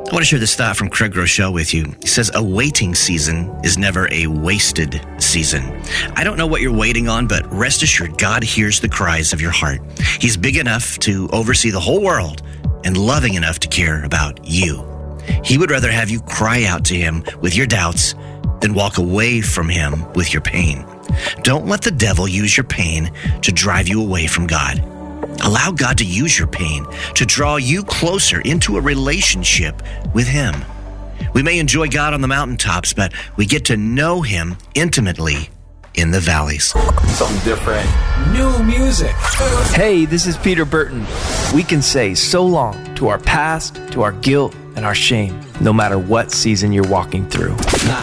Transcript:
I want to share this thought from Craig Rochelle with you. He says, a waiting season is never a wasted season. I don't know what you're waiting on, but rest assured, God hears the cries of your heart. He's big enough to oversee the whole world and loving enough to care about you. He would rather have you cry out to him with your doubts than walk away from him with your pain. Don't let the devil use your pain to drive you away from God. Allow God to use your pain to draw you closer into a relationship with him. We may enjoy God on the mountaintops, but we get to know him intimately in the valleys. Something different. New music. Hey, this is Peter Burton. We can say so long to our past, to our guilt, and our shame, no matter what season you're walking through. Nah,